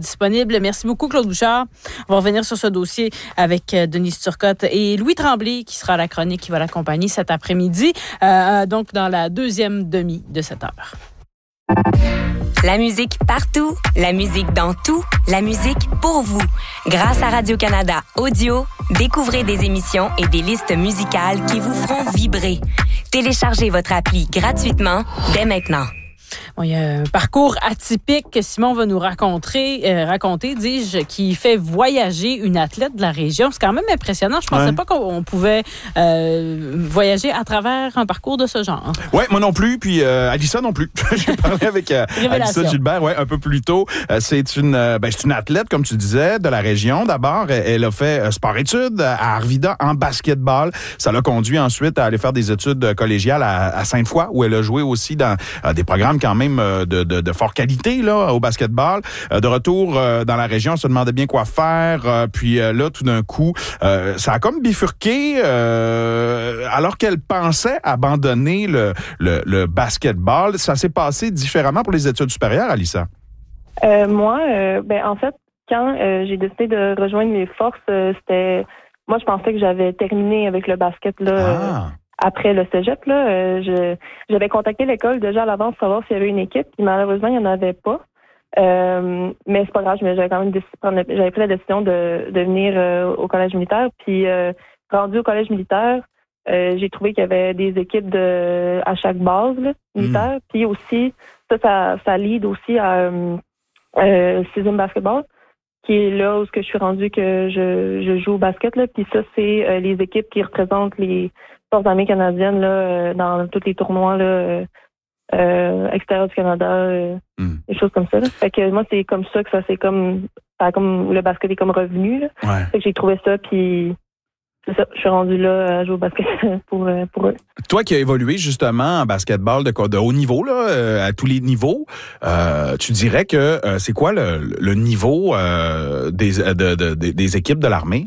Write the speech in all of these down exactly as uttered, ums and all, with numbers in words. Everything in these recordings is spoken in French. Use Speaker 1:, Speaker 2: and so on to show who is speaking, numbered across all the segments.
Speaker 1: disponible. Merci beaucoup, Claude Bouchard. On va revenir sur ce dossier avec euh, Denise Turcotte et Louis Tremblay, qui sera à la chronique, qui va l'accompagner cet après-midi, euh, donc dans la deuxième demi de cette heure.
Speaker 2: La musique partout, la musique dans tout, la musique pour vous. Grâce à Radio-Canada Audio, découvrez des émissions et des listes musicales qui vous feront vibrer. Téléchargez votre appli gratuitement dès maintenant.
Speaker 1: Bon, il y a un parcours atypique que Simon va nous raconter, euh, raconter, dis-je, qui fait voyager une athlète de la région. C'est quand même impressionnant. Je pensais ouais. pas qu'on pouvait euh, voyager à travers un parcours de ce genre.
Speaker 3: Oui, moi non plus, puis euh, Alissa non plus. J'ai parlé avec euh, Alissa Gilbert ouais, un peu plus tôt. Euh, c'est, une, euh, ben, c'est une athlète, comme tu disais, de la région. D'abord, elle a fait euh, sport-études à Arvida en basketball. Ça l'a conduit ensuite à aller faire des études collégiales à, à Sainte-Foy, où elle a joué aussi dans euh, des programmes quand même De, de, de fort qualité là au basketball. Euh, de retour euh, dans la région, on se demandait bien quoi faire. Euh, puis euh, là, tout d'un coup, euh, ça a comme bifurqué euh, alors qu'elle pensait abandonner le, le, le basketball. Ça s'est passé différemment pour les études supérieures, Alissa?
Speaker 4: Euh, moi, euh, ben en fait, quand euh, j'ai décidé de rejoindre mes forces, euh, c'était... Moi, je pensais que j'avais terminé avec le basket, là. Ah. Euh, Après le cégep, là, euh, je, j'avais contacté l'école déjà à l'avance pour savoir s'il y avait une équipe. Puis malheureusement, il n'y en avait pas. Euh, mais c'est pas grave, j'avais quand même décidé, j'avais pris la décision de, de venir euh, au collège militaire. Puis euh, rendu au collège militaire, euh, j'ai trouvé qu'il y avait des équipes de à chaque base là, militaire. Mmh. Puis aussi, ça, ça, ça lead aussi à euh, sixième basketball, qui est là où je suis rendue que je, je joue au basket. Là. Puis ça, c'est euh, les équipes qui représentent les forces armées canadiennes là, euh, dans tous les tournois là, euh, euh, extérieurs du Canada, euh, mm. des choses comme ça. Là. Fait que moi, c'est comme ça que ça c'est comme, ça a comme le basket est comme revenu. Là.
Speaker 3: Ouais.
Speaker 4: Fait que j'ai trouvé ça, puis c'est ça, je suis rendue là à jouer au basket pour, pour eux.
Speaker 3: Toi qui as évolué justement en basketball de, de haut niveau, là, euh, à tous les niveaux, euh, tu dirais que euh, c'est quoi le, le niveau euh, des, de, de, de, des équipes de l'armée?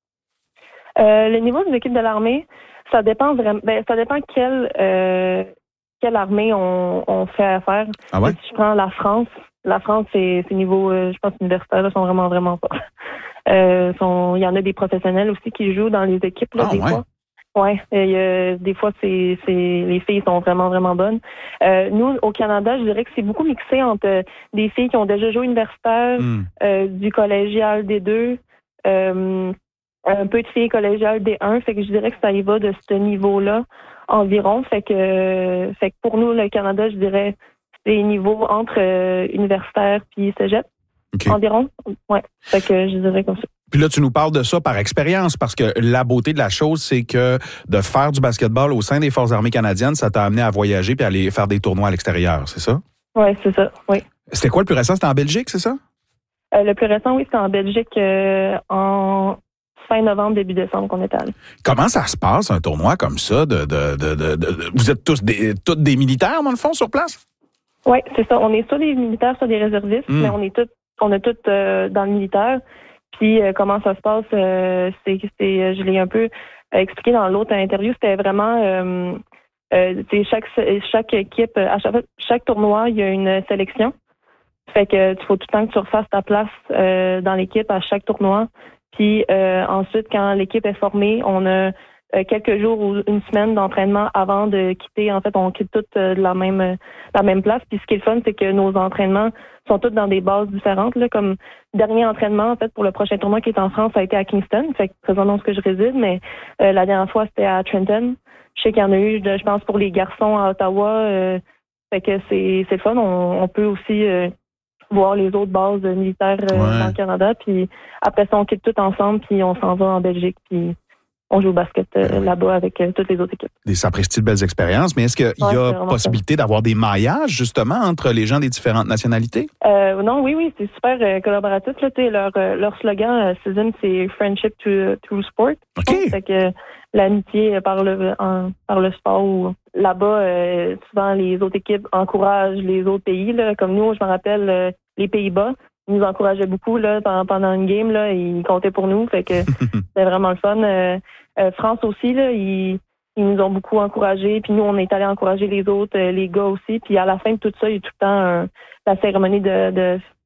Speaker 4: Euh, le niveau des équipes de l'armée, ça dépend vraiment. Ben, ça dépend quelle euh, quelle armée on, on fait affaire.
Speaker 3: Ah ouais?
Speaker 4: Si je prends la France, la France c'est, c'est niveau, euh, je pense, universitaire, là, sont vraiment vraiment forts. Euh, sont, il y en a des professionnels aussi qui jouent dans les équipes là,
Speaker 3: ah,
Speaker 4: des
Speaker 3: ouais.
Speaker 4: fois. Ouais, et, euh, des fois c'est, c'est les filles sont vraiment vraiment bonnes. Euh, nous au Canada, je dirais que c'est beaucoup mixé entre euh, des filles qui ont déjà joué universitaire, mm. euh, du collégial D deux. Euh, un peu de filles collégiales D un, fait que je dirais que ça y va de ce niveau-là environ. Fait que, fait que pour nous, le Canada, je dirais, c'est niveau entre euh, universitaire puis cégep, okay. environ. Ouais, fait que je dirais comme ça.
Speaker 3: Puis là, tu nous parles de ça par expérience, parce que la beauté de la chose, c'est que de faire du basketball au sein des Forces armées canadiennes, ça t'a amené à voyager puis à aller faire des tournois à l'extérieur, c'est ça?
Speaker 4: Oui, c'est ça, oui.
Speaker 3: C'était quoi le plus récent? C'était en Belgique, c'est ça?
Speaker 4: Euh, le plus récent, oui, c'était en Belgique euh, en... fin novembre, début décembre qu'on est allé.
Speaker 3: Comment ça se passe, un tournoi comme ça? De, de, de, de, de vous êtes tous des, tous des militaires, dans le fond, sur place?
Speaker 4: Oui, c'est ça. On est soit des militaires, soit des réservistes, mm. mais on est tous, on est tous euh, dans le militaire. Puis, euh, comment ça se passe? Euh, c'est, c'est, je l'ai un peu expliqué dans l'autre interview. C'était vraiment... Euh, euh, c'est chaque, chaque équipe, à chaque, chaque tournoi, il y a une sélection. Fait que il faut tout le temps que tu refasses ta place euh, dans l'équipe à chaque tournoi. Puis euh, ensuite, quand l'équipe est formée, on a euh, quelques jours ou une semaine d'entraînement avant de quitter. En fait, on quitte toutes euh, de la même euh, la même place. Puis ce qui est le fun, c'est que nos entraînements sont tous dans des bases différentes. Là, comme dernier entraînement, en fait, pour le prochain tournoi qui est en France, ça a été à Kingston. Fait que présentement, ce que je réside, mais euh, la dernière fois, c'était à Trenton. Je sais qu'il y en a eu, je pense, pour les garçons à Ottawa. Euh, fait que c'est c'est le fun. On, on peut aussi euh, voir les autres bases militaires euh, ouais. dans le Canada. Puis après ça, on quitte tout ensemble, puis on s'en va en Belgique, puis on joue au basket euh, ouais. là-bas avec euh, toutes les autres équipes.
Speaker 3: Des sapristi de belles expériences, mais est-ce qu'il ouais, y a possibilité ça. d'avoir des maillages, justement, entre les gens des différentes nationalités?
Speaker 4: Euh, non, oui, oui, c'est super euh, collaboratif. Là, leur, euh, leur slogan, euh, Season, c'est « Friendship to, through sport ».
Speaker 3: OK.
Speaker 4: Fait que l'amitié par le, en, par le sport. Où, là-bas, euh, souvent, les autres équipes encouragent les autres pays. Là, comme nous, je me rappelle, euh, les Pays-Bas, ils nous encourageaient beaucoup là, pendant, pendant une game. Là, ils comptaient pour nous. Fait que c'était vraiment le fun. Euh, euh, France aussi, là, ils, ils nous ont beaucoup encouragés. Puis nous, on est allés encourager les autres, euh, les gars aussi. Puis à la fin de tout ça, il y a tout le temps un, la cérémonie de, de,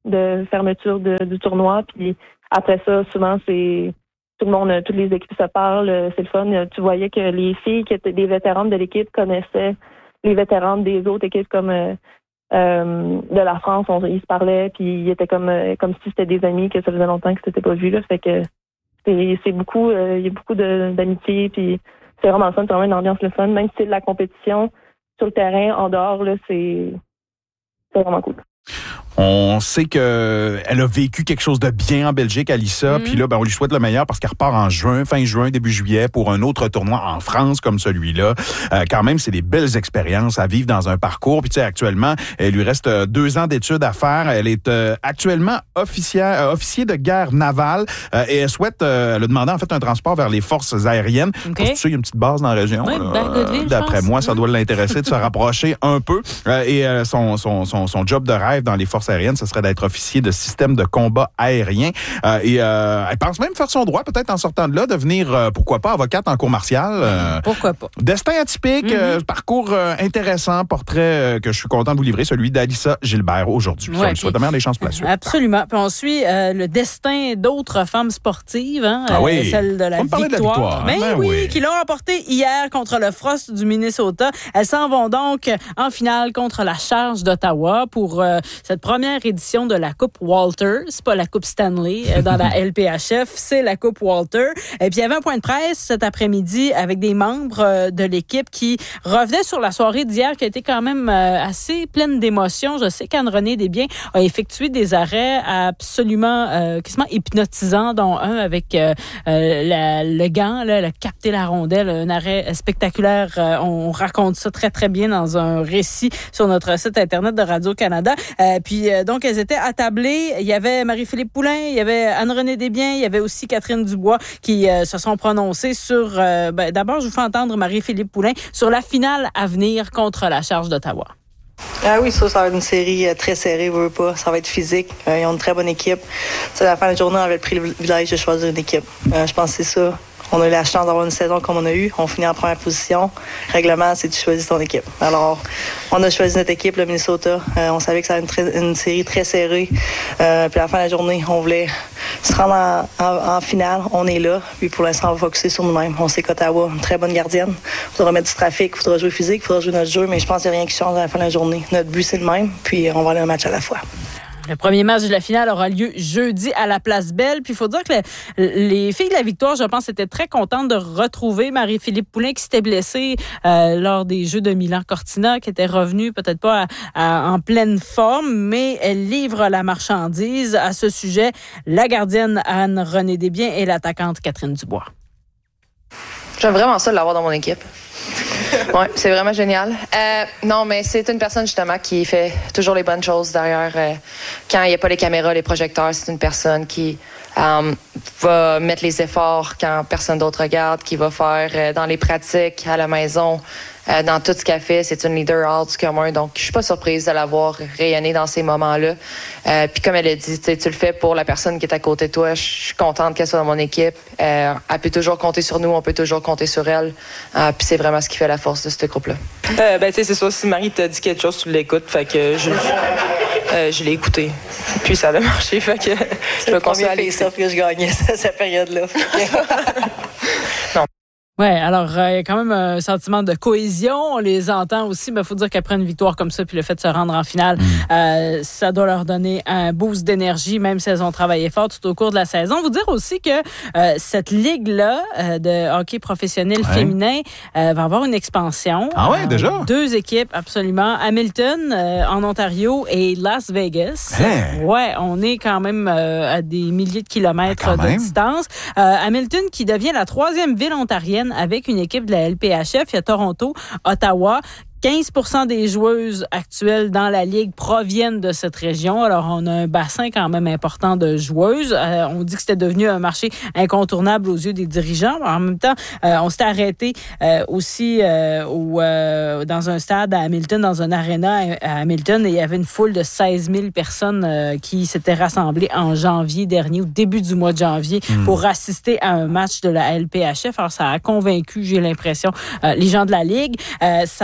Speaker 4: de fermeture de, du tournoi. Puis après ça, souvent, c'est tout le monde, toutes les équipes se parlent, c'est le fun. Tu voyais que les filles qui étaient des vétéranes de l'équipe connaissaient les vétéranes des autres équipes comme euh, euh, de la France. On, ils se parlaient, puis ils étaient comme euh, comme si c'était des amis, que ça faisait longtemps que c'était pas vu. Là, fait que c'est, c'est beaucoup, euh, il y a beaucoup de, d'amitié, puis c'est vraiment le fun, c'est vraiment une ambiance le fun. Même si c'est de la compétition sur le terrain, en dehors, là, c'est, c'est vraiment cool.
Speaker 3: On sait que elle a vécu quelque chose de bien en Belgique, Alyssa. Mm-hmm. Puis là, ben, on lui souhaite le meilleur parce qu'elle repart en juin, fin juin, début juillet, pour un autre tournoi en France comme celui-là. Euh, quand même, c'est des belles expériences à vivre dans un parcours. Puis tu sais, actuellement, il lui reste deux ans d'études à faire. Elle est euh, actuellement officier, euh, officier de guerre navale euh, et elle souhaite, euh, elle a demandé en fait un transport vers les forces aériennes. Okay. Parce que tu sais, il y a une petite base dans la région.
Speaker 1: Oui,
Speaker 3: là,
Speaker 1: Bagotville,
Speaker 3: d'après moi, ça doit l'intéresser de se rapprocher un peu. Euh, et euh, son, son, son, son job de rêve dans les forces aériennes, ce serait d'être officier de système de combat aérien. Euh, et euh, elle pense même faire son droit, peut-être en sortant de là, devenir, euh, pourquoi pas, avocate en cour martiale. Euh,
Speaker 1: pourquoi pas.
Speaker 3: Destin atypique, mm-hmm. euh, parcours euh, intéressant, portrait euh, que je suis content de vous livrer, celui d'Alyssa Gilbert aujourd'hui. Ouais, on lui souhaite la meilleure des chances pour la suite.
Speaker 1: Absolument. Puis on suit euh, le destin d'autres femmes sportives, hein,
Speaker 3: ah oui.
Speaker 1: euh, celle de la, victoire.
Speaker 3: De la victoire.
Speaker 1: Ben, ben oui, oui, qui l'ont remporté hier contre le Frost du Minnesota. Elles s'en vont donc en finale contre la Charge d'Ottawa pour euh, cette première édition de la Coupe Walter. C'est pas la Coupe Stanley euh, dans la L P H F, c'est la Coupe Walter. Et puis il y avait un point de presse cet après-midi avec des membres euh, de l'équipe qui revenaient sur la soirée d'hier qui a été quand même euh, assez pleine d'émotions. Je sais qu'Anne-Renée Desbiens a effectué des arrêts absolument euh, quasiment hypnotisants, dont un avec euh, euh, la, le gant, là, le capter la rondelle, un arrêt spectaculaire. Euh, on raconte ça très, très bien dans un récit sur notre site Internet de Radio-Canada. Euh, puis euh, donc, elles étaient attablées. Il y avait Marie-Philippe Poulin, il y avait Anne-Renée Desbiens, il y avait aussi Catherine Dubois qui euh, se sont prononcées sur... Euh, ben, d'abord, je vous fais entendre Marie-Philippe Poulin sur la finale à venir contre la Charge d'Ottawa.
Speaker 5: Ah oui, ça, ça va être une série très serrée, veut pas. Ça va être physique. Euh, ils ont une très bonne équipe. C'est à la fin de la journée, on avait pris le village de choisir une équipe. Euh, je pense que c'est ça. On a eu la chance d'avoir une saison comme on a eu. On finit en première position. Règlement, c'est tu choisis ton équipe. Alors, on a choisi notre équipe, le Minnesota. Euh, on savait que ça allait être une, très, une série très serrée. Euh, puis à la fin de la journée, on voulait se rendre en, en, en finale. On est là. Puis pour l'instant, on va focusser sur nous-mêmes. On sait qu'Ottawa, une très bonne gardienne. Il faudra mettre du trafic, il faudra jouer physique, il faudra jouer notre jeu. Mais je pense qu'il n'y a rien qui change à la fin de la journée. Notre but, c'est le même. Puis on va aller un match à la fois.
Speaker 1: Le premier match de la finale aura lieu jeudi à la Place Belle. Puis il faut dire que le, les filles de la victoire, je pense, étaient très contentes de retrouver Marie-Philippe Poulin qui s'était blessée euh, lors des Jeux de Milan-Cortina, qui était revenue peut-être pas à, à, en pleine forme, mais elle livre la marchandise à ce sujet. La gardienne Anne-Renée Desbiens et l'attaquante Catherine Dubois.
Speaker 6: J'aime vraiment ça de l'avoir dans mon équipe. Oui, c'est vraiment génial. Euh, non, mais c'est une personne justement qui fait toujours les bonnes choses derrière. Euh, quand il n'y a pas les caméras, les projecteurs, c'est une personne qui euh, va mettre les efforts quand personne d'autre regarde, qui va faire euh, dans les pratiques, à la maison, euh, dans tout ce qu'elle fait. C'est une leader hors du commun. Donc, je suis pas surprise de la voir rayonner dans ces moments-là. Euh, puis comme elle a dit, tu le fais pour la personne qui est à côté de toi. Je suis contente qu'elle soit dans mon équipe. Euh, elle peut toujours compter sur nous, on peut toujours compter sur elle. Euh, puis c'est vraiment ce qui fait la force de ce groupe-là.
Speaker 7: Euh, ben, tu sais, c'est ça. Si Marie t'a dit quelque chose, tu l'écoutes. Fait que je, euh, je l'ai écouté. Puis ça a marché. Fait que je vais continuer à aller.
Speaker 5: C'est le premier face-off que je gagnais cette période-là.
Speaker 1: Non. Oui, alors il euh, y a quand même un sentiment de cohésion. On les entend aussi, mais il faut dire qu'après une victoire comme ça, puis le fait de se rendre en finale, mmh. euh, ça doit leur donner un boost d'énergie, même si elles ont travaillé fort tout au cours de la saison. Vous dire aussi que euh, cette ligue-là euh, de hockey professionnel ouais. féminin euh, va avoir une expansion.
Speaker 3: Ah ouais, euh, déjà?
Speaker 1: Deux équipes, absolument. Hamilton, euh, en Ontario, et Las Vegas.
Speaker 3: Hey.
Speaker 1: Ouais, on est quand même euh, à des milliers de kilomètres ah, de même. distance. Euh, Hamilton qui devient la troisième ville ontarienne avec une équipe de la L P H F. Il y a Toronto, Ottawa. quinze pour cent des joueuses actuelles dans la Ligue proviennent de cette région. Alors, on a un bassin quand même important de joueuses. Euh, on dit que c'était devenu un marché incontournable aux yeux des dirigeants. En même temps, euh, on s'était arrêté euh, aussi euh, au, euh, dans un stade à Hamilton, dans un aréna à Hamilton, et il y avait une foule de seize mille personnes euh, qui s'étaient rassemblées en janvier dernier, au début du mois de janvier, mmh. pour assister à un match de la L P H F. Alors, ça a convaincu, j'ai l'impression, euh, les gens de la Ligue. Euh, ça va passer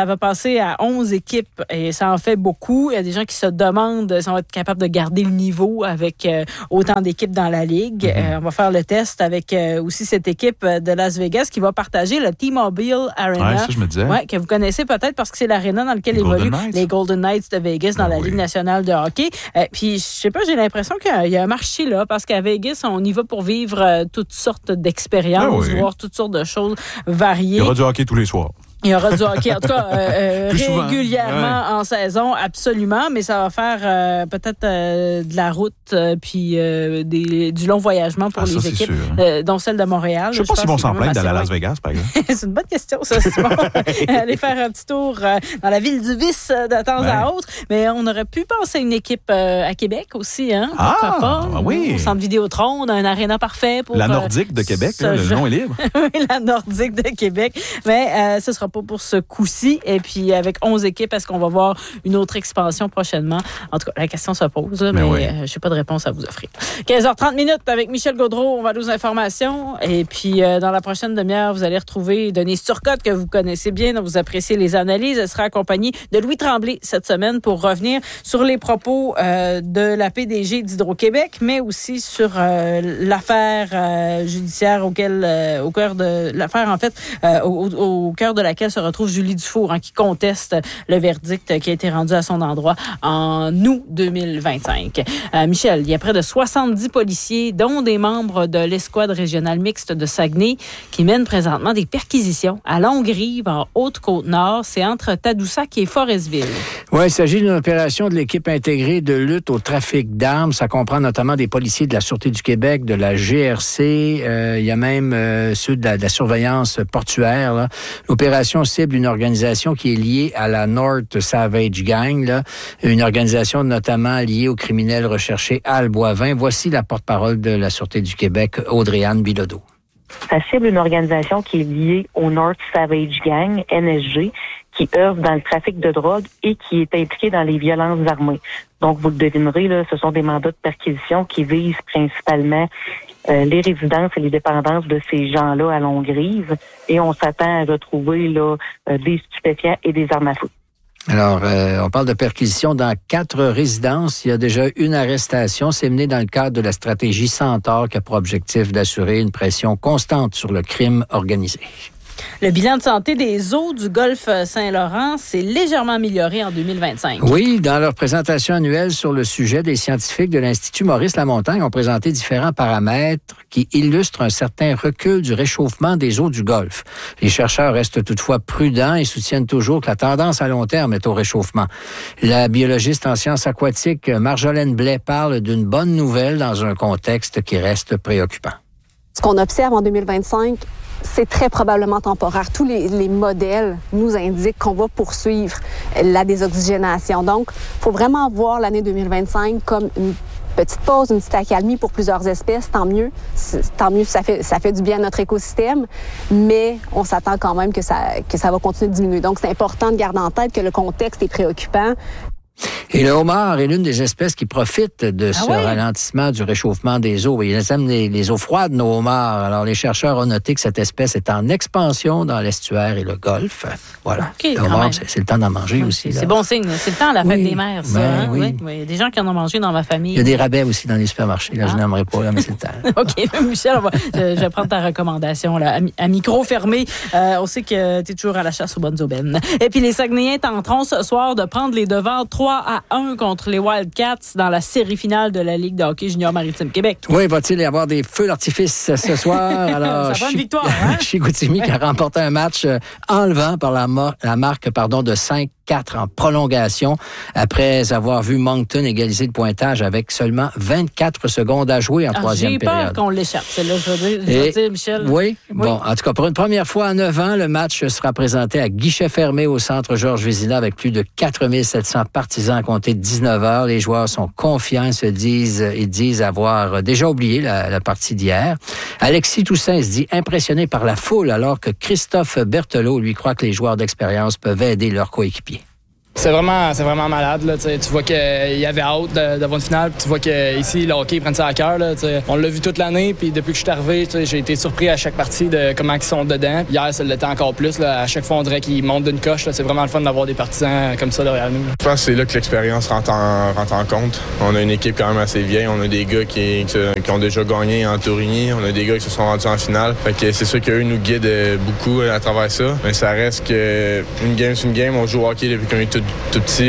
Speaker 1: passer à onze équipes et ça en fait beaucoup. Il y a des gens qui se demandent si on va être capable de garder le niveau avec euh, autant d'équipes dans la Ligue. Mm-hmm. Euh, on va faire le test avec euh, aussi cette équipe de Las Vegas qui va partager le T-Mobile Arena.
Speaker 3: Ouais, ça, je me disais.
Speaker 1: Ouais, que vous connaissez peut-être parce que c'est l'aréna dans lequel évoluent les Golden Knights de Vegas dans ah, la oui. Ligue nationale de hockey. Euh, puis, je sais pas, j'ai l'impression qu'il y a un marché là parce qu'à Vegas, on y va pour vivre euh, toutes sortes d'expériences, ah, oui. voir toutes sortes de choses variées.
Speaker 3: Il y aura du hockey tous les soirs.
Speaker 1: Il y aura du hockey, en tout cas, euh, régulièrement ouais. en saison, absolument, mais ça va faire euh, peut-être euh, de la route euh, puis euh, des, du long voyagement pour ah, les ça, équipes, euh, dont celle de Montréal.
Speaker 3: Je ne sais pas s'ils vont s'en plaindre d'aller à Las Vegas, par exemple.
Speaker 1: C'est une bonne question, ça, Simon. Aller faire un petit tour euh, dans la ville du vice de temps ouais. à autre, mais on aurait pu penser à une équipe euh, à Québec aussi, hein?
Speaker 3: Ah,
Speaker 1: pas?
Speaker 3: Ah oui!
Speaker 1: Au centre Vidéotron, un aréna parfait pour...
Speaker 3: La Nordique de Québec, euh, là, le nom est libre.
Speaker 1: Oui, la Nordique de Québec, mais euh, ce sera pas pour ce coup-ci. Et puis, avec onze équipes, est-ce qu'on va voir une autre expansion prochainement? En tout cas, la question se pose, mais, mais oui. euh, je n'ai pas de réponse à vous offrir. quinze heures trente minutes avec Michel Gaudreault. On va aller aux informations. Et puis, euh, dans la prochaine demi-heure, vous allez retrouver Denise Turcotte, que vous connaissez bien, dont vous appréciez les analyses. Elle sera accompagnée de Louis Tremblay cette semaine pour revenir sur les propos euh, de la P D G d'Hydro-Québec, mais aussi sur euh, l'affaire euh, judiciaire auquel, euh, au cœur de l'affaire, en fait, euh, au, au cœur de laquelle se retrouve Julie Dufour, hein, qui conteste le verdict qui a été rendu à son endroit en août deux mille vingt-cinq. Euh, Michel, il y a près de soixante-dix policiers, dont des membres de l'escouade régionale mixte de Saguenay, qui mènent présentement des perquisitions à Longue-Rive, en Haute-Côte-Nord. C'est entre Tadoussac et Forestville.
Speaker 8: Oui, il s'agit d'une opération de l'équipe intégrée de lutte au trafic d'armes. Ça comprend notamment des policiers de la Sûreté du Québec, de la G R C. Euh, il y a même euh, ceux de la, de la surveillance portuaire. Là. L'opération cible une organisation qui est liée à la North Savage Gang, là, une organisation notamment liée au criminel recherché Al Boivin. Voici la porte-parole de la Sûreté du Québec, Audrey-Anne Bilodeau.
Speaker 9: Ça cible une organisation qui est liée au North Savage Gang, N S G, qui œuvre dans le trafic de drogue et qui est impliquée dans les violences armées. Donc, vous le devinerez, là, ce sont des mandats de perquisition qui visent principalement euh, les résidences et les dépendances de ces gens-là à Longue-Rive. Et on s'attend à retrouver là euh, des stupéfiants et des armes à feu.
Speaker 8: Alors, euh, on parle de perquisition dans quatre résidences. Il y a déjà une arrestation. C'est mené dans le cadre de la stratégie Centaure qui a pour objectif d'assurer une pression constante sur le crime organisé.
Speaker 1: Le bilan de santé des eaux du golfe Saint-Laurent s'est légèrement amélioré en deux mille vingt-cinq.
Speaker 8: Oui, dans leur présentation annuelle sur le sujet, des scientifiques de l'Institut Maurice-Lamontagne ont présenté différents paramètres qui illustrent un certain recul du réchauffement des eaux du golfe. Les chercheurs restent toutefois prudents et soutiennent toujours que la tendance à long terme est au réchauffement. La biologiste en sciences aquatiques Marjolaine Blais parle d'une bonne nouvelle dans un contexte qui reste préoccupant.
Speaker 10: Ce qu'on observe en deux mille vingt-cinq, c'est très probablement temporaire. Tous les, les modèles nous indiquent qu'on va poursuivre la désoxygénation. Donc, il faut vraiment voir l'année deux mille vingt-cinq comme une petite pause, une petite accalmie pour plusieurs espèces. Tant mieux. Tant mieux, ça fait, ça fait du bien à notre écosystème, mais on s'attend quand même que ça, que ça va continuer de diminuer. Donc, c'est important de garder en tête que le contexte est préoccupant.
Speaker 8: Et le homard est l'une des espèces qui profitent de ce ah oui? ralentissement du réchauffement des eaux. Ils aiment les, les eaux froides, nos homards. Alors, les chercheurs ont noté que cette espèce est en expansion dans l'estuaire et le golfe. Voilà. Okay, le homard, c'est, c'est le temps d'en manger oui, aussi.
Speaker 1: C'est,
Speaker 8: c'est
Speaker 1: bon signe. C'est le temps à la fête oui, des mères, ça.
Speaker 8: Ben,
Speaker 1: hein?
Speaker 8: oui.
Speaker 1: Oui, oui. Il y a des gens qui en ont mangé dans ma famille.
Speaker 8: Il y a des rabais aussi dans les supermarchés. Là, ah. Je n'aimerais pas, là, mais c'est le temps.
Speaker 1: OK. Michel, on va, je, je vais prendre ta recommandation. Là. À, à micro fermé, euh, on sait que tu es toujours à la chasse aux bonnes aubaines. Et puis, les Saguenayens tenteront ce soir de prendre les devants trois à un contre les Wildcats dans la série finale de la Ligue de hockey junior maritime Québec.
Speaker 8: Oui, va-t-il y avoir des feux d'artifice ce soir? Alors,
Speaker 1: ça va une victoire, hein?
Speaker 8: Chicoutimi qui a remporté un match euh, enlevant par la, mar- la marque pardon, de cinq quatre en prolongation après avoir vu Moncton égaliser le pointage avec seulement vingt-quatre secondes à jouer en ah, troisième période.
Speaker 1: J'ai peur qu'on l'échappe, celle-là, je veux dire, je veux dire Michel.
Speaker 8: Oui, oui, bon, en tout cas, pour une première fois en neuf ans, le match sera présenté à guichet fermé au centre Georges Vézina avec plus de quatre mille sept cents partisans à compter de dix-neuf heures. Les joueurs sont confiants, se disent, ils disent avoir déjà oublié la, la partie d'hier. Alexis Toussaint se dit impressionné par la foule alors que Christophe Berthelot lui croit que les joueurs d'expérience peuvent aider leurs coéquipiers.
Speaker 11: C'est vraiment, c'est vraiment malade. Là, tu vois qu'il y avait hâte de, de voir une finale. Tu vois qu'ici, le hockey, ils prennent ça à cœur. Là, on l'a vu toute l'année. Puis depuis que je suis arrivé, j'ai été surpris à chaque partie de comment ils sont dedans. Hier, ça l'était encore plus. Là. À chaque fois, on dirait qu'ils montent d'une coche. Là. C'est vraiment le fun d'avoir des partisans comme ça derrière nous. Là.
Speaker 12: Je pense que c'est là que l'expérience rentre en, rentre en compte. On a une équipe quand même assez vieille. On a des gars qui, qui, qui ont déjà gagné en Tourigny. On a des gars qui se sont rendus en finale. Fait que c'est sûr qu'eux nous guident beaucoup à travers ça. Mais ça reste que une game, c'est une game. On joue au hockey depuis qu'on est tout, tout petit.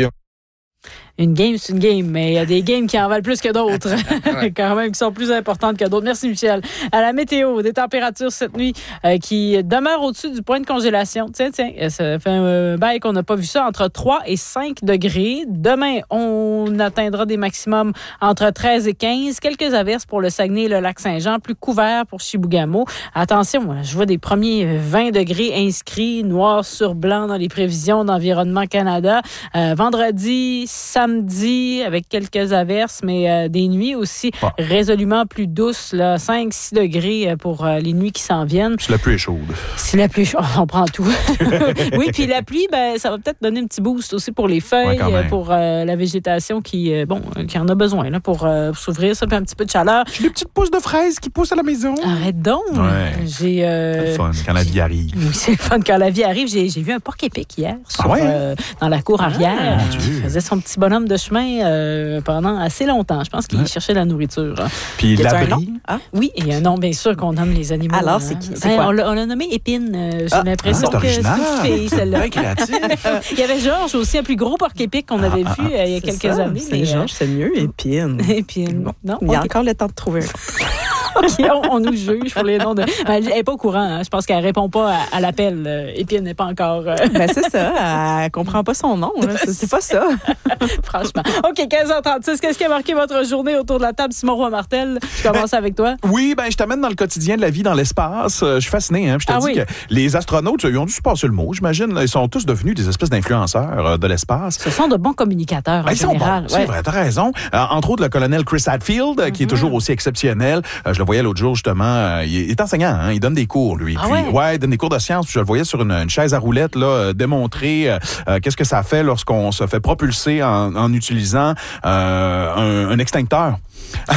Speaker 1: Une game, c'est une game, mais il y a des games qui en valent plus que d'autres. Ouais. Quand même, qui sont plus importantes que d'autres. Merci, Michel. À la météo, des températures cette nuit euh, qui demeurent au-dessus du point de congélation. Tiens, tiens, ça fait un bail qu'on n'a pas vu ça, entre trois et cinq degrés. Demain, on atteindra des maximums entre treize et quinze. Quelques averses pour le Saguenay et le Lac-Saint-Jean, plus couvert pour Chibougamau. Attention, je vois des premiers vingt degrés inscrits, noir sur blanc dans les prévisions d'Environnement Canada. Euh, vendredi, samedi, Samedi, avec quelques averses, mais euh, des nuits aussi ah. résolument plus douces, là, cinq six degrés pour euh, les nuits qui s'en viennent.
Speaker 3: Si la pluie est chaude.
Speaker 1: Si la pluie est chaude, on prend tout. Oui, puis la pluie, ben, ça va peut-être donner un petit boost aussi pour les feuilles, ouais, pour euh, la végétation qui, euh, bon, qui en a besoin là, pour euh, s'ouvrir, ça fait un petit peu de chaleur.
Speaker 3: J'ai des petites pousses de fraises qui poussent à la maison.
Speaker 1: Arrête donc.
Speaker 3: Ouais.
Speaker 1: J'ai, euh,
Speaker 3: c'est le fun quand la vie arrive.
Speaker 1: Oui, c'est le fun quand la vie arrive. J'ai, j'ai vu un porc-épic hier sur, ah ouais? euh, dans la cour arrière. Ah, il faisait son petit bonhomme de chemin euh, pendant assez longtemps. Je pense qu'il ouais. cherchait la nourriture.
Speaker 3: Puis l'abri.
Speaker 1: Ah? Oui, il y a un nom, bien sûr, qu'on nomme les animaux.
Speaker 13: Alors,
Speaker 1: hein.
Speaker 13: c'est qui? C'est
Speaker 1: ben,
Speaker 13: quoi?
Speaker 1: On, l'a, on l'a nommé Épine. Euh, j'ai ah, l'impression
Speaker 3: ah,
Speaker 1: que c'est une fille, celle-là.
Speaker 3: Très créatif.
Speaker 1: Il y avait Georges aussi, un plus gros porc-épic qu'on avait ah, vu ah, euh, il y a quelques
Speaker 13: ça,
Speaker 1: années.
Speaker 13: C'est
Speaker 1: mais,
Speaker 13: Georges, c'est mieux. Épine.
Speaker 1: Épine.
Speaker 13: Bon,
Speaker 1: non,
Speaker 13: il y a
Speaker 1: okay.
Speaker 13: encore le temps de trouver.
Speaker 1: Okay, on, on nous juge pour les noms de. Elle n'est pas au courant. Hein. Je pense qu'elle ne répond pas à, à l'appel. Euh, Épine n'est pas encore. Euh...
Speaker 13: Ben c'est ça. Elle ne comprend pas son nom. Là. C'est, c'est pas ça.
Speaker 1: Franchement. OK, quinze heures trente-six. Qu'est-ce qui a marqué votre journée autour de la table? Simon Roy-Martel, je commence ben, avec toi.
Speaker 3: Oui, ben je t'amène dans le quotidien de la vie dans l'espace. Je suis fasciné. Hein. Je te ah, dis oui. que les astronautes, ils ont dû se passer le mot, j'imagine. Ils sont tous devenus des espèces d'influenceurs de l'espace.
Speaker 1: Ce sont de bons communicateurs, en
Speaker 3: ben,
Speaker 1: général.
Speaker 3: Ils sont bons, ouais. C'est vrai, t'as raison. Euh, entre autres, le colonel Chris Hadfield, mm-hmm. qui est toujours aussi exceptionnel. Euh, je le voyais l'autre jour, justement. Euh, il est enseignant, hein, il donne des cours, lui.
Speaker 1: Ah
Speaker 3: puis,
Speaker 1: ouais?
Speaker 3: ouais, il donne des cours de sciences. Puis je le voyais sur une, une chaise à roulettes, là, euh, démontrer euh, euh, qu'est-ce que ça fait lorsqu'on se fait propulser en, en utilisant euh, un, un extincteur.
Speaker 1: Tu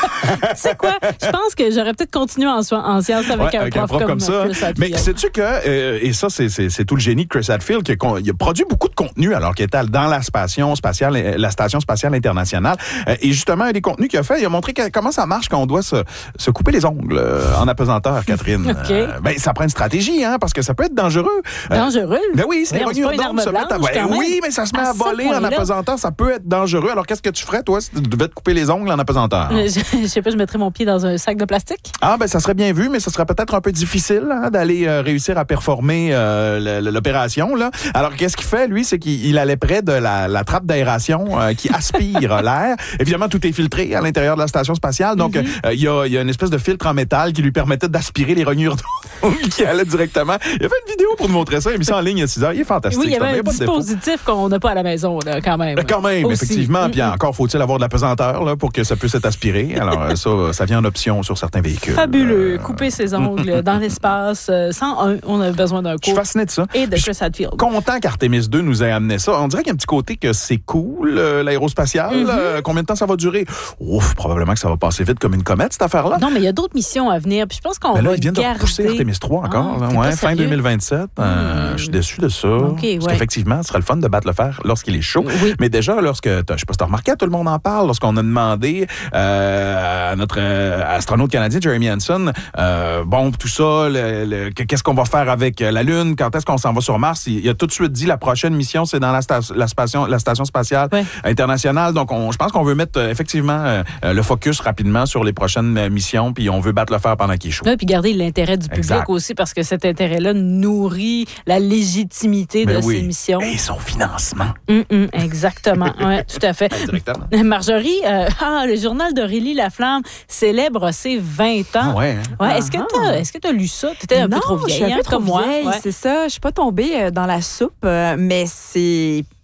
Speaker 1: sais quoi? Je pense que j'aurais peut-être continué en, so- en sciences avec, ouais, un, avec prof un prof comme, comme ça. Chris
Speaker 3: Mais sais-tu que, euh, et ça, c'est, c'est, c'est tout le génie de Chris Hadfield, qui a, il a produit beaucoup de contenu alors qu'il était dans la station spatiale, la station spatiale internationale. Euh, et justement, un des contenus qu'il a fait, il a montré que, comment ça marche quand on doit se, se couper les ongles euh, en apesanteur, Catherine.
Speaker 1: Okay.
Speaker 3: Euh, ben, ça prend une stratégie, hein, parce que ça peut être dangereux.
Speaker 1: Dangereux?
Speaker 3: Euh, ben oui, c'est les rognures d'ongles se mettent à... Ben, oui, mais ça se met à, à voler en apesanteur, ça peut être dangereux. Alors, qu'est-ce que tu ferais, toi, si tu devais te couper les ongles en apesanteur?
Speaker 1: Je sais pas, je mettrais mon pied dans un sac de plastique.
Speaker 3: Ah, ben ça serait bien vu, mais ça serait peut-être un peu difficile hein, d'aller euh, réussir à performer euh, l'opération. Là. Alors, qu'est-ce qu'il fait, lui? C'est qu'il il allait près de la, la trappe d'aération euh, qui aspire l'air. Évidemment, tout est filtré à l'intérieur de la station spatiale. Donc, il mm-hmm. euh, y, a, y a une espèce de filtre en métal qui lui permettait d'aspirer les rognures d'eau qui allaient directement. Il a fait une vidéo pour nous montrer ça. Il a mis ça en ligne il y a six heures. Il est fantastique.
Speaker 1: Oui, il y avait un dispositif qu'on n'a pas à la maison, là, quand même.
Speaker 3: Ben, quand même, aussi. Effectivement.
Speaker 1: Mm-hmm.
Speaker 3: Puis encore, faut-il avoir de la pesanteur là, pour que ça puisse être aspiré. Alors, ça, ça vient en option sur certains véhicules.
Speaker 1: Fabuleux. Euh... Couper ses ongles dans l'espace. Sans un, on a besoin d'un cours.
Speaker 3: Je suis fasciné de ça.
Speaker 1: Et de Chris Hadfield.
Speaker 3: Content qu'Artemis deux nous ait amené ça. On dirait qu'il y a un petit côté que c'est cool, euh, l'aérospatiale. Mm-hmm. Euh, combien de temps ça va durer? Ouf, probablement que ça va passer vite comme une comète, cette affaire-là.
Speaker 1: Non, mais il y a d'autres missions à venir. Puis je pense qu'on
Speaker 3: mais là,
Speaker 1: va
Speaker 3: ils viennent
Speaker 1: garder...
Speaker 3: de repousser Artemis trois encore. Ah, là, ouais, fin deux mille vingt-sept. Mm. Euh, je suis déçu de ça.
Speaker 1: Okay,
Speaker 3: parce
Speaker 1: ouais.
Speaker 3: qu'effectivement, ce serait le fun de battre le fer lorsqu'il est chaud.
Speaker 1: Oui.
Speaker 3: Mais déjà, lorsque, je sais pas si tu as remarqué, tout le monde en parle, lorsqu'on a demandé euh, à notre euh, astronaute canadien, Jeremy Hansen, euh, bon, tout ça, le, le, qu'est-ce qu'on va faire avec la Lune, quand est-ce qu'on s'en va sur Mars? Il, il a tout de suite dit la prochaine mission, c'est dans la, sta- la, station, la station spatiale
Speaker 1: ouais.
Speaker 3: internationale. Donc, on, je pense qu'on veut mettre euh, effectivement euh, le focus rapidement sur les prochaines euh, missions, puis on veut battre le fer pendant qu'il est chaud.
Speaker 1: Oui, puis garder l'intérêt du public
Speaker 3: exact.
Speaker 1: Aussi, parce que cet intérêt-là nourrit la légitimité
Speaker 3: ben
Speaker 1: de
Speaker 3: oui.
Speaker 1: ces missions.
Speaker 3: Et son financement.
Speaker 1: Mm-mm, exactement, oui, tout à fait.
Speaker 3: Directement.
Speaker 1: Marjorie, euh, ah, le journal d'Aurélie Laflamme célèbre ses vingt ans.
Speaker 3: Ah ouais, hein?
Speaker 1: Ouais, est-ce que t'as, est-ce que tu as lu ça? Tu étais un
Speaker 13: non,
Speaker 1: peu trop vieille,
Speaker 13: je suis un peu
Speaker 1: hein,
Speaker 13: trop
Speaker 1: comme moi.
Speaker 13: Vieille,
Speaker 1: ouais.
Speaker 13: C'est ça. Je suis pas tombée dans la soupe, mais c'est...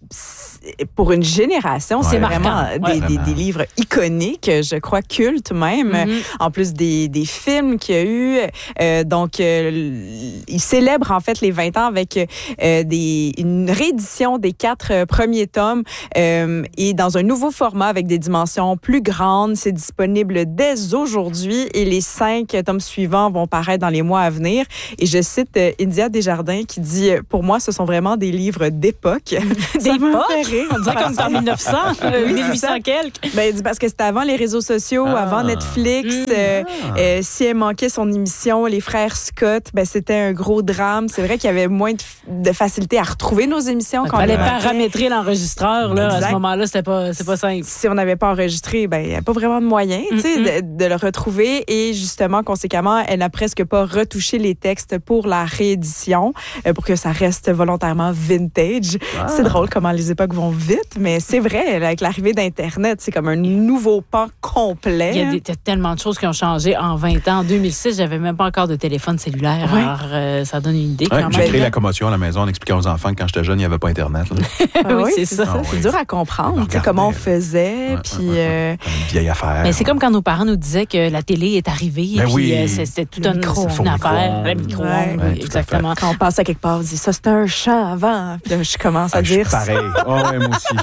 Speaker 13: pour une génération, ouais. c'est vraiment
Speaker 1: ouais,
Speaker 13: des,
Speaker 1: vraiment.
Speaker 13: Des, des livres iconiques, je crois cultes même. Mm-hmm. En plus des, des films qu'il y a eu. Euh, donc, euh, il célèbre en fait les vingt ans avec euh, des, une réédition des quatre premiers tomes euh, et dans un nouveau format avec des dimensions plus grandes. C'est disponible dès aujourd'hui et les cinq tomes suivants vont paraître dans les mois à venir. Et je cite euh, India Desjardins qui dit « Pour moi, ce sont vraiment des livres d'époque. »
Speaker 1: D'époque? On dirait comme en mille neuf cents, oui, mille huit cents quelques.
Speaker 13: Ben, parce que c'était avant les réseaux sociaux, ah. avant Netflix. Mmh. Euh, ah. euh, si elle manquait son émission, les frères Scott, ben, c'était un gros drame. C'est vrai qu'il y avait moins de, de facilité à retrouver nos émissions.
Speaker 1: Il fallait paramétrer l'enregistreur. Là, à ce moment-là, c'était pas, c'est pas simple.
Speaker 13: Si on n'avait pas enregistré, ben, il n'y avait pas vraiment de moyens mm-hmm. de, de le retrouver. Et justement, conséquemment, elle n'a presque pas retouché les textes pour la réédition, euh, pour que ça reste volontairement vintage. Ah. C'est drôle comment les époques vont vite, mais c'est vrai, avec l'arrivée d'Internet, c'est comme un nouveau pan complet.
Speaker 1: Il y a, des, il y a tellement de choses qui ont changé en vingt ans. En deux mille six, j'avais même pas encore de téléphone cellulaire. Ouais. Alors, euh, ça donne une idée
Speaker 3: ouais,
Speaker 1: quand
Speaker 3: j'ai
Speaker 1: même.
Speaker 3: créé la commotion à la maison en expliquant aux enfants que quand j'étais jeune, il n'y avait pas Internet.
Speaker 13: ah, oui, c'est, c'est ça. Ah, c'est oui. dur à comprendre, comment on faisait. Ouais, puis,
Speaker 3: ouais, ouais. Euh... Une vieille affaire.
Speaker 1: Mais c'est comme quand nos parents nous disaient que la télé est arrivée.
Speaker 3: Ben
Speaker 1: puis
Speaker 3: oui.
Speaker 1: euh, c'était toute une, une affaire. Le micro
Speaker 13: ouais,
Speaker 1: oui, exactement.
Speaker 13: Quand on passe à quelque part, on dit ça, c'était un chant avant. Puis là, je commence à
Speaker 3: ah,
Speaker 13: dire
Speaker 3: ça. Pareil. Oh, ouais, moi aussi.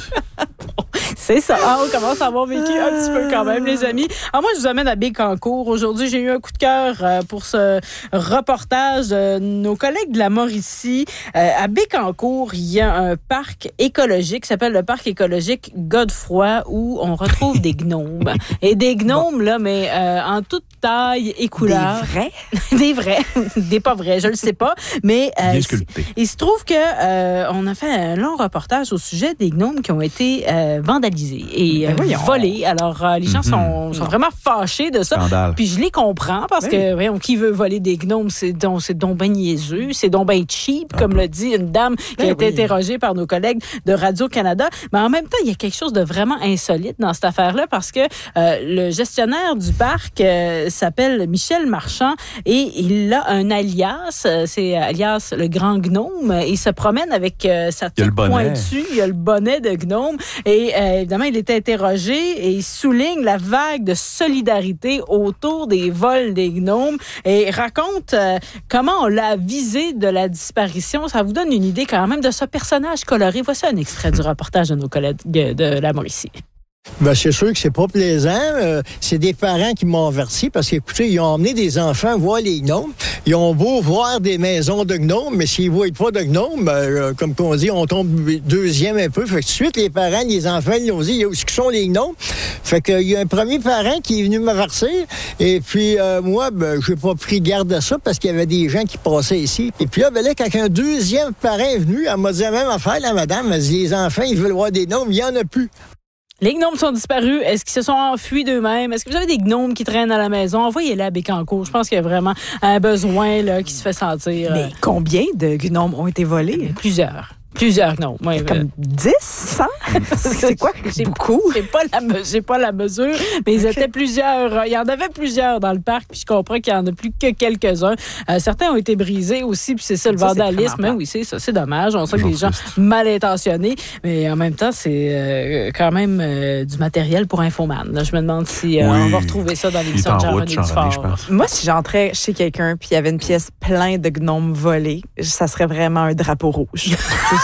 Speaker 1: C'est ça. Ah, on commence à avoir vécu un petit peu quand même, les amis. Alors moi, je vous amène à Bécancour. Aujourd'hui, j'ai eu un coup de cœur euh, pour ce reportage de nos collègues de la Mauricie. Euh, à Bécancour, il y a un parc écologique qui s'appelle le parc écologique Godefroy où on retrouve des gnomes. Et des gnomes, bon. là, mais euh, en toute taille et couleur.
Speaker 13: Des vrais?
Speaker 1: Des vrais. Des pas vrais, je le sais pas. Mais euh,
Speaker 3: bien sculptés.
Speaker 1: Il se trouve que euh, on a fait un long reportage au sujet des gnomes qui ont été euh, vandalisés et euh, ben volés. Alors, euh, les gens mm-hmm. sont, sont vraiment fâchés de ça.
Speaker 3: Scandale.
Speaker 1: Puis je les comprends parce oui. que, voyons, qui veut voler des gnomes, c'est donc, c'est donc ben niaiseux, c'est donc ben cheap, ah, comme l'a dit une dame qui ben a été oui. interrogée par nos collègues de Radio-Canada. Mais en même temps, il y a quelque chose de vraiment insolite dans cette affaire-là parce que euh, le gestionnaire du parc euh, s'appelle Michel Marchand et il a un alias, c'est alias le grand gnome. Il se promène avec euh, sa tête pointue, il a le bonnet de gnome et euh, évidemment, il est interrogé et il souligne la vague de solidarité autour des vols des gnomes et raconte euh, comment on l'a avisé de la disparition. Ça vous donne une idée quand même de ce personnage coloré. Voici un extrait du reportage de nos collègues de la Mauricie.
Speaker 14: Ben, c'est sûr que c'est pas plaisant. Euh, c'est des parents qui m'ont averti parce qu'écoutez, ils ont emmené des enfants voir les gnomes. Ils ont beau voir des maisons de gnomes, mais s'ils voient pas de gnomes, ben, comme on dit, on tombe deuxième un peu. Fait que tout de suite, les parents, les enfants, ils ont dit, où sont les gnomes? Fait que il y a un premier parent qui est venu m'avertir. Et puis, euh, moi, ben, j'ai pas pris garde à ça parce qu'il y avait des gens qui passaient ici. Et puis là, ben là, quand un deuxième parent est venu, elle m'a dit la même affaire, la madame. Elle dit, les enfants, ils veulent voir des gnomes. Il y en a plus.
Speaker 1: Les gnomes sont disparus. Est-ce qu'ils se sont enfuis d'eux-mêmes? Est-ce que vous avez des gnomes qui traînent à la maison? Envoyez-les à Bécancour. Je pense qu'il y a vraiment un besoin là, qui se fait sentir.
Speaker 13: Mais combien de gnomes ont été volés?
Speaker 1: Plusieurs. Plusieurs gnomes. Oui,
Speaker 13: comme dix, cent? C'est quoi? C'est beaucoup.
Speaker 1: J'ai pas la, j'ai pas la mesure, mais ils okay. étaient plusieurs. Il y en avait plusieurs dans le parc, puis je comprends qu'il y en a plus que quelques-uns. Euh, certains ont été brisés aussi, puis c'est ça le ça, vandalisme. Mais oui, c'est ça, c'est dommage. On sent que les gens mal intentionnés, mais en même temps, c'est euh, quand même euh, du matériel pour Infoman. Là, je me demande si euh, oui. on va retrouver ça dans l'émission de Jean-René Dufort.
Speaker 13: Moi, si j'entrais chez quelqu'un, puis il y avait une pièce pleine de gnomes volés, ça serait vraiment un drapeau rouge.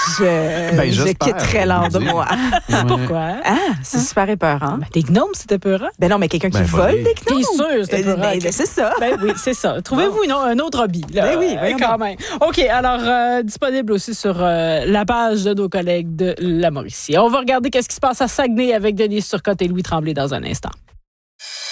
Speaker 13: Je, ben, je quitterais l'endroit.
Speaker 1: Ouais. Pourquoi?
Speaker 13: Ah, c'est hein? super épeurant.
Speaker 1: Ben, des gnomes, c'était épeurant.
Speaker 13: Ben non, mais quelqu'un ben, qui vole des gnomes.
Speaker 1: Bien sûr, c'était épeurant.
Speaker 13: Ben, ben, c'est ça.
Speaker 1: Ben oui, c'est ça. Trouvez-vous une, un autre hobby. Là,
Speaker 13: ben oui,
Speaker 1: euh, quand même. OK, alors, euh, disponible aussi sur euh, la page de nos collègues de la Mauricie. On va regarder qu'est-ce qui se passe à Saguenay avec Denise Turcotte et Louis Tremblay dans un instant.